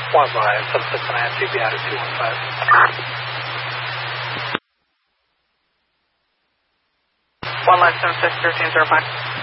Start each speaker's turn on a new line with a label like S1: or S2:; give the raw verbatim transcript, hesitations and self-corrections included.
S1: One by seven six nine, C B out of two one five.
S2: One line seven six thirteen zero five.